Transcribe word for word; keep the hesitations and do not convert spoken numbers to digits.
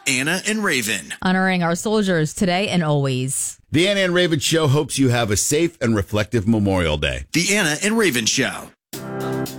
Anna and Raven. Honoring our soldiers today and always. The Anna and Raven Show hopes you have a safe and reflective Memorial Day. The Anna and Raven Show.